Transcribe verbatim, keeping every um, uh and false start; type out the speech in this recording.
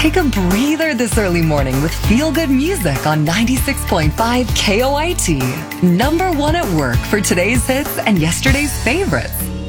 Take a breather this early morning with feel-good music on ninety-six point five K O I T. Number one at work for today's hits and yesterday's favorites.